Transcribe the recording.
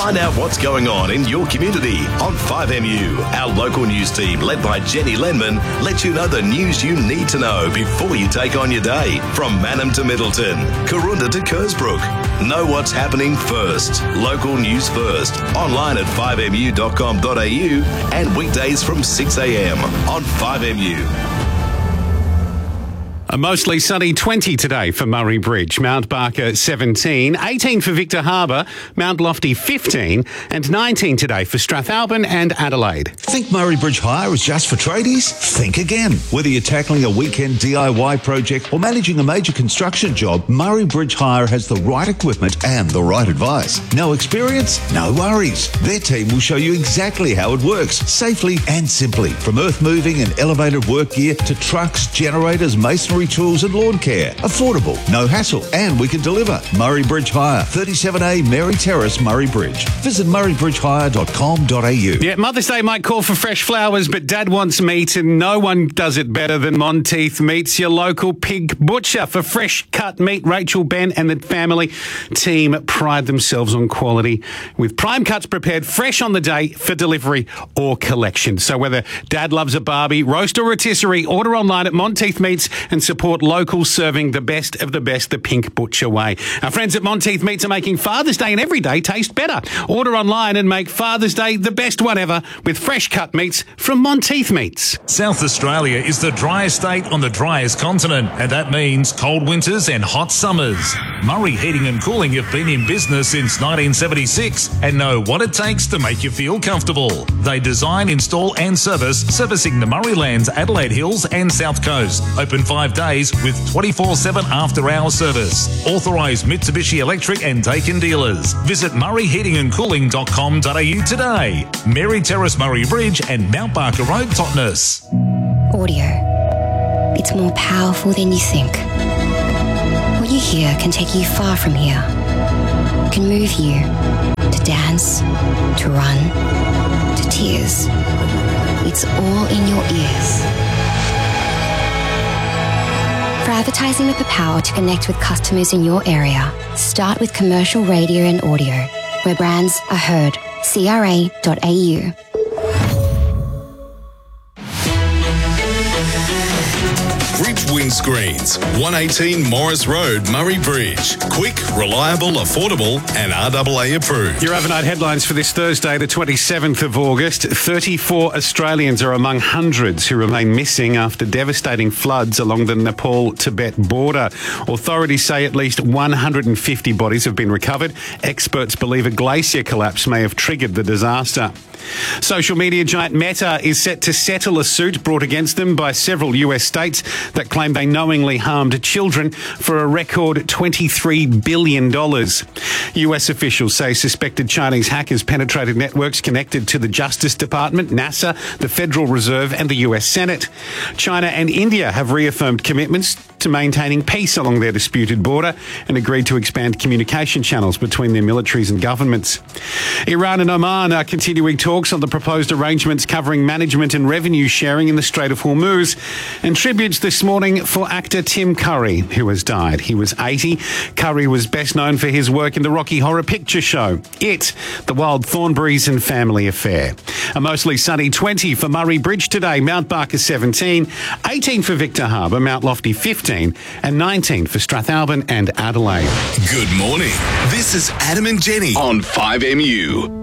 Find out what's going on in your community on 5MU. Our local news team, led by Jenny Lenman, lets you know the news you need to know before you take on your day. From Mannum to Middleton, Karoonda to Kersbrook. Know what's happening first. Local news first. Online at 5mu.com.au and weekdays from 6 a.m. on 5MU. A mostly sunny 20 today for Murray Bridge, Mount Barker 17, 18 for Victor Harbour, Mount Lofty 15 and 19 today for Strathalbyn and Adelaide. Think Murray Bridge Hire is just for tradies? Think again. Whether you're tackling a weekend DIY project or managing a major construction job, Murray Bridge Hire has the right equipment and the right advice. No experience? No worries. Their team will show you exactly how it works, safely and simply. From earth moving and elevated work gear to trucks, generators, masonry tools and lawn care. Affordable, no hassle, and we can deliver. Murray Bridge Hire, 37A Mary Terrace, Murray Bridge. Visit murraybridgehire.com.au. Yeah, Mother's Day might call for fresh flowers, but Dad wants meat, and no one does it better than Monteith Meats, your local pig butcher. For fresh cut meat, Rachel, Ben and the family team pride themselves on quality, with prime cuts prepared fresh on the day for delivery or collection. So whether Dad loves a barbie, roast or rotisserie, order online at Monteith Meats and support local, serving the best of the best the Pink Butcher way. Our friends at Monteith Meats are making Father's Day and every day taste better. Order online and make Father's Day the best one ever with fresh cut meats from Monteith Meats. South Australia is the driest state on the driest continent, and that means cold winters and hot summers. Murray Heating and Cooling have been in business since 1976 and know what it takes to make you feel comfortable. They design, install and servicing the Murraylands, Adelaide Hills and South Coast. Open 5 days with 24/7 after-hour service. Authorised Mitsubishi Electric and Daikin dealers. Visit murrayheatingandcooling.com.au today. Mary Terrace, Murray Bridge and Mount Barker Road, Totnes. Audio. It's more powerful than you think. What you hear can take you far from here. It can move you to dance, to run, to tears. It's all in your ears. For advertising with the power to connect with customers in your area, start with commercial radio and audio, where brands are heard. CRA.au. Ridge Windscreens, 118 Morris Road, Murray Bridge. Quick, reliable, affordable and RAA approved. Your overnight headlines for this Thursday, the 27th of August. 34 Australians are among hundreds who remain missing after devastating floods along the Nepal-Tibet border. Authorities say at least 150 bodies have been recovered. Experts believe a glacier collapse may have triggered the disaster. Social media giant Meta is set to settle a suit brought against them by several US states that claim they knowingly harmed children for a record $23 billion. US officials say suspected Chinese hackers penetrated networks connected to the Justice Department, NASA, the Federal Reserve and the US Senate. China and India have reaffirmed commitments to maintaining peace along their disputed border and agreed to expand communication channels between their militaries and governments. Iran and Oman are continuing talks on the proposed arrangements covering management and revenue sharing in the Strait of Hormuz, and tributes this morning for actor Tim Curry, who has died. He was 80. Curry was best known for his work in the Rocky Horror Picture Show, It, The Wild Thornberrys and Family Affair. A mostly sunny 20 for Murray Bridge today, Mount Barker 17, 18 for Victor Harbour, Mount Lofty 15 and 19 for Strathalbyn and Adelaide. Good morning. This is Adam and Jenny on 5MU.